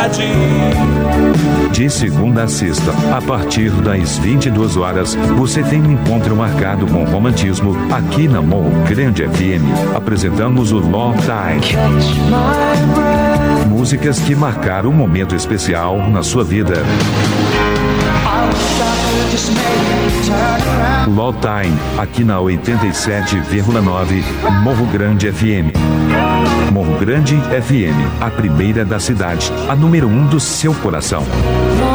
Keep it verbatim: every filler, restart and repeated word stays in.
cidade. De segunda a sexta, a partir das vinte e duas horas, você tem um encontro marcado com romantismo aqui na Morro Grande F M. Apresentamos o Love Time. Músicas que marcaram um momento especial na sua vida. Love Time, aqui na oitenta e sete vírgula nove, Morro Grande F M. Morro Grande F M, a primeira da cidade, a número um do seu coração.